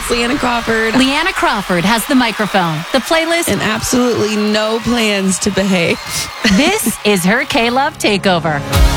Leanna Crawford. Leanna Crawford has the microphone, the playlist, and absolutely no plans to behave. This is her K-Love Takeover.